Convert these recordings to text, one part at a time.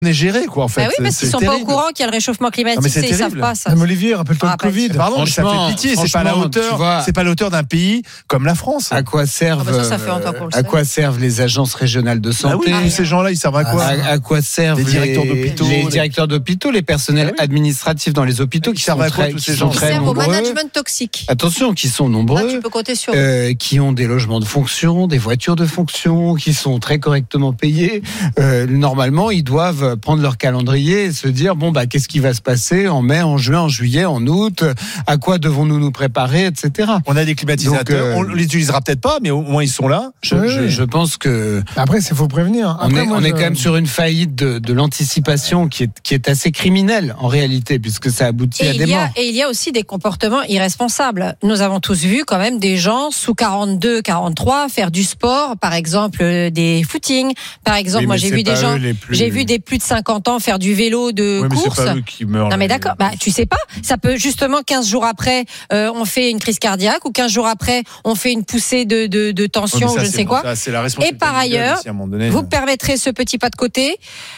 est géré, quoi, en fait. Bah oui, parce qu'ils sont pas au courant qu'il y a le réchauffement climatique, mais ils savent pas ça. Même Olivier, rappelle-toi le Covid. Pardon, mais ça fait pitié, c'est pas la hauteur d'un pays comme la France. À quoi servent à quoi servent les agences régionales de santé? Ces gens-là, ils servent à quoi? À quoi servent les directeurs d'hôpitaux, les personnels administratifs dans les hôpitaux qui servent à quoi? Qui servent au management toxique. Attention, qui sont nombreux. Tu peux compter sur qui ont des logements de fonction, des voitures de fonction, qui sont très correctement payés. Normalement, ils doivent prendre leur calendrier et se dire qu'est-ce qui va se passer en mai, en juin, en juillet, en août, à quoi devons-nous nous préparer, etc. On a des climatisateurs, on les utilisera peut-être pas, mais au moins ils sont là. Je pense que après il faut prévenir. Après, on est quand même sur une faillite de l'anticipation qui est assez criminelle en réalité, puisque ça aboutit à des morts. Et il y a aussi des comportements irresponsables. Nous avons tous vu quand même des gens sous 42, 43 faire du sport, par exemple des footings, par exemple moi j'ai vu des gens, j'ai vu des plus de 50 ans faire du vélo de course. C'est pas eux qui meurent. Non mais d'accord, tu sais pas, ça peut justement 15 jours après on fait une crise cardiaque ou 15 jours après on fait une poussée de tension ou je ne sais quoi. Et par ailleurs, vous permettrez ce petit pas de côté,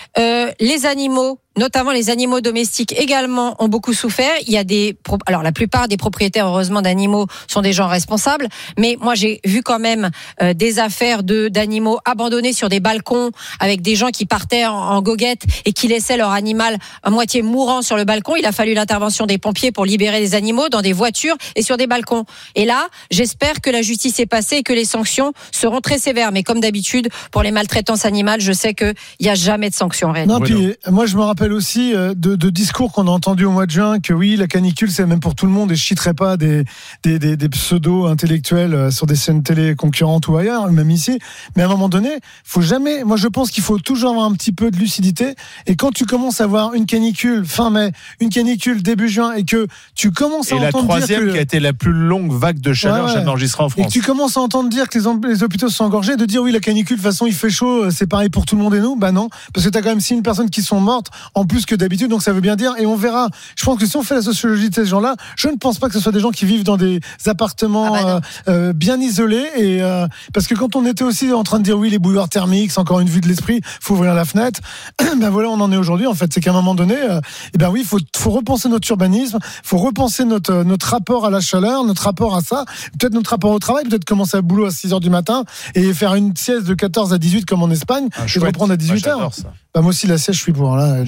les animaux, notamment les animaux domestiques également ont beaucoup souffert. Il y a alors la plupart des propriétaires heureusement d'animaux sont des gens responsables, mais moi j'ai vu quand même des affaires d'animaux abandonnés sur des balcons avec des gens qui partaient en goguette et qui laissaient leur animal à moitié mourant sur le balcon. Il a fallu l'intervention des pompiers pour libérer les animaux dans des voitures et sur des balcons. Et là, j'espère que la justice est passée et que les sanctions seront très sévères. Mais comme d'habitude, pour les maltraitances animales, je sais qu'il n'y a jamais de sanctions réelles. Non, puis moi je me rappelle aussi de discours qu'on a entendus au mois de juin que oui, la canicule c'est même pour tout le monde et je citerai pas des pseudo-intellectuels sur des chaînes télé concurrentes ou ailleurs, même ici, mais à un moment donné, moi je pense qu'il faut toujours avoir un petit peu de lucidité et quand tu commences à avoir une canicule fin mai, une canicule début juin et que tu commences à entendre dire que... Et la troisième qui a été la plus longue vague de chaleur jamais enregistrée en France. Et que tu commences à entendre dire que les hôpitaux sont engorgés, de dire oui la canicule, de toute façon il fait chaud, c'est pareil pour tout le monde et nous, non, parce que tu as quand même 6 000 personnes qui sont mortes en plus que d'habitude, donc ça veut bien dire, et on verra. Je pense que si on fait la sociologie de ces gens-là, je ne pense pas que ce soit des gens qui vivent dans des appartements bien isolés, et parce que quand on était aussi en train de dire oui les bouilloires thermiques, c'est encore une vue de l'esprit, faut ouvrir la fenêtre, voilà on en est aujourd'hui en fait, c'est qu'à un moment donné, oui faut repenser notre urbanisme, faut repenser notre rapport à la chaleur, notre rapport à ça, peut-être notre rapport au travail, peut-être commencer à boulot à 6h du matin et faire une sieste de 14 à 18 comme en Espagne, et reprendre à 18h. Moi aussi la sieste je suis pour là.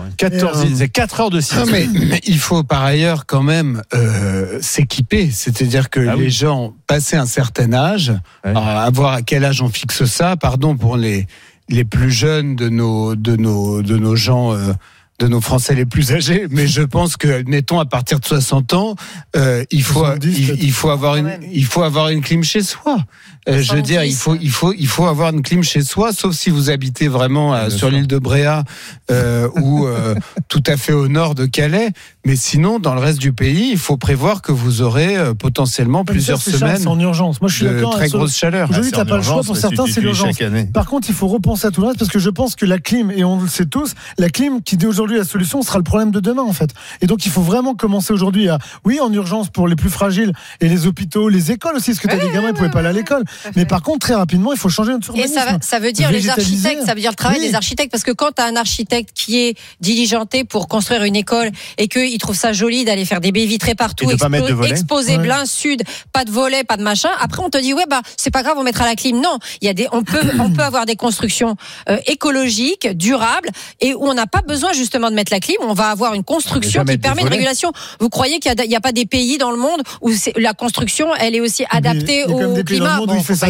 4 heures de sieste. Mais il faut par ailleurs quand même s'équiper, c'est-à-dire que les gens passés un certain âge, à voir à quel âge on fixe ça, pardon pour les plus jeunes de nos gens. De nos Français les plus âgés, mais je pense que, mettons, à partir de 60 ans, il faut avoir une clim chez soi. Je veux dire, il faut avoir une clim chez soi, sauf si vous habitez vraiment sur l'île de Bréa ou tout à fait au nord de Calais. Mais sinon, dans le reste du pays, il faut prévoir que vous aurez potentiellement plusieurs semaines en urgence. Moi, je suis d'accord. Très grosse chaleur. Aujourd'hui, t'as pas le choix. Pour certains, c'est l'urgence. Par contre, il faut repenser à tout le reste parce que je pense que la clim, et on le sait tous, la clim qui dit aujourd'hui la solution sera le problème de demain en fait. Et donc il faut vraiment commencer aujourd'hui en urgence pour les plus fragiles et les hôpitaux, les écoles aussi, parce que t'as des gamins qui pouvaient pas aller à l'école. Mais par contre très rapidement il faut changer notre urbanisme. Et ça veut dire les architectes, ça veut dire le travail des architectes, parce que quand t'as un architecte qui est diligenté pour construire une école et qu'il trouve ça joli d'aller faire des baies vitrées partout, exposer plein sud, pas de volets, pas de machin. Après on te dit c'est pas grave, on mettra la clim. Non, on peut avoir des constructions écologiques, durables et où on n'a pas besoin justement de mettre la clim, on va avoir une construction qui permet une régulation. Vous croyez qu'il n'y a pas des pays dans le monde où la construction, elle est aussi adaptée au climat?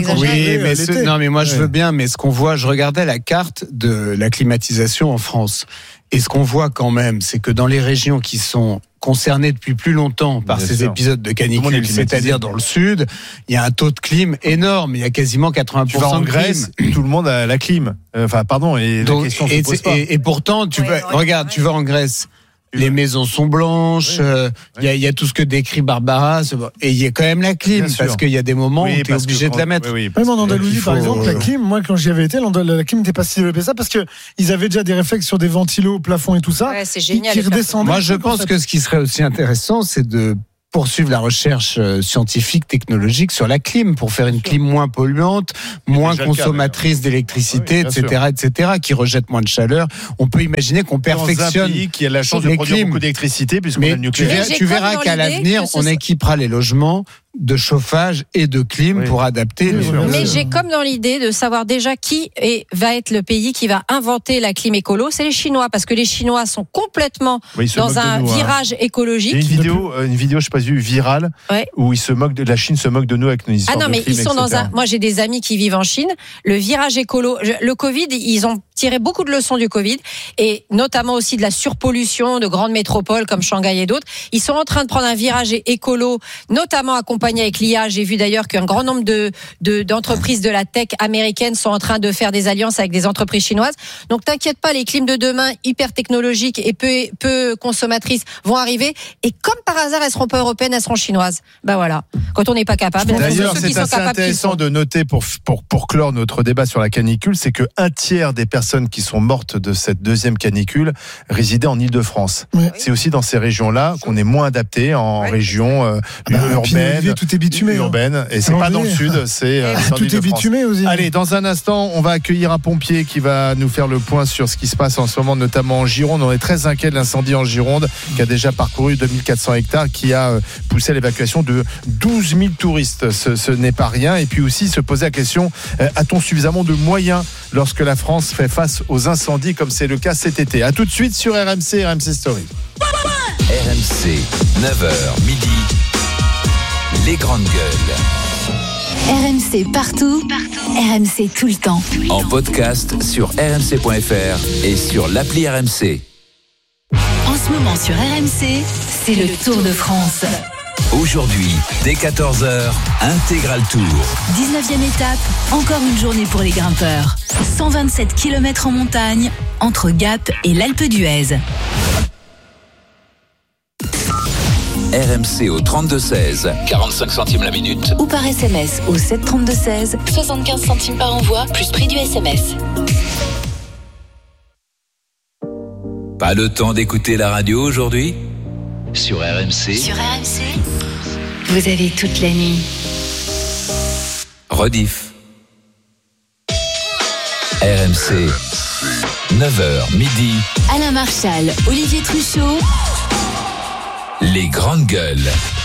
Mais moi je veux bien, mais ce qu'on voit, je regardais la carte de la climatisation en France, et ce qu'on voit quand même, c'est que dans les régions qui sont concernées depuis plus longtemps par ces épisodes de canicule, c'est-à-dire dans le sud, il y a un taux de clim énorme, il y a quasiment 80% de Grèce, tout le monde a la clim. Et pourtant, tu vas en Grèce, les maisons sont blanches, il y a tout ce que décrit Barbara, et il y a quand même la clim, parce qu'il y a des moments où tu es obligé de la mettre. Même en Andalousie, par exemple, la clim, moi quand j'y avais été, la clim n'était pas si développée ça, parce qu'ils avaient déjà des réflexes sur des ventilos au plafond et tout ça. C'est génial. Qui redescendaient. Moi, je pense que ce qui serait aussi intéressant, c'est de poursuivre la recherche scientifique, technologique sur la clim, pour faire une clim moins polluante, moins consommatrice d'électricité, etc., qui rejette moins de chaleur. On peut imaginer qu'on perfectionne dans un pays qui a la chance de produire beaucoup d'électricité, puisqu'on a le nucléaire. Tu verras qu'à l'avenir, on équipera les logements de chauffage et de clim pour adapter les choses. Mais j'ai comme dans l'idée de savoir déjà qui va être le pays qui va inventer la clim écolo. C'est les Chinois, parce que les Chinois sont complètement dans un virage écologique. Il y a une vidéo, je sais pas si virale, où la Chine se moque de nous avec nos histoires de clim, ils sont moi j'ai des amis qui vivent en Chine. Le virage écolo, le Covid, ils ont tiré beaucoup de leçons du Covid, et notamment aussi de la surpollution de grandes métropoles comme Shanghai et d'autres. Ils sont en train de prendre un virage écolo, notamment accompagné avec l'IA. J'ai vu d'ailleurs qu'un grand nombre d'entreprises de la tech américaines sont en train de faire des alliances avec des entreprises chinoises. Donc t'inquiète pas, les clims de demain hyper technologiques et peu consommatrices vont arriver, et comme par hasard elles seront pas européennes, elles seront chinoises. Voilà. Quand on n'est pas capable. D'ailleurs, c'est assez intéressant de noter pour clore notre débat sur la canicule, c'est que 1/3 des personnes qui sont mortes de cette deuxième canicule résidaient en Île-de-France. C'est aussi dans ces régions-là qu'on est moins adapté en région urbaine. Tout est bitumé. Urbaine, et c'est pas dans le sud, c'est tout est bitumé aussi. Allez, dans un instant, on va accueillir un pompier qui va nous faire le point sur ce qui se passe en ce moment, notamment en Gironde. On est très inquiet de l'incendie en Gironde, qui a déjà parcouru 2400 hectares, qui a poussé à l'évacuation de 12 000 touristes. Ce n'est pas rien. Et puis aussi se poser la question, a-t-on suffisamment de moyens lorsque la France fait face aux incendies, comme c'est le cas cet été? À tout de suite sur RMC Story. RMC, 9h midi. Les grandes gueules. RMC partout, RMC tout le temps. En podcast sur rmc.fr et sur l'appli RMC. En ce moment sur RMC, c'est le Tour de France. Aujourd'hui, dès 14h, Intégral Tour. 19e étape, encore une journée pour les grimpeurs. 127 km en montagne, entre Gap et l'Alpe d'Huez. RMC au 32-16, 45 centimes la minute. Ou par SMS au 732-16, 75 centimes par envoi, plus prix du SMS. Pas le temps d'écouter la radio aujourd'hui? Sur RMC. Sur RMC, vous avez toute la nuit. Rediff. RMC, 9h midi. Alain Marchal, Olivier Truchot. Les grandes gueules.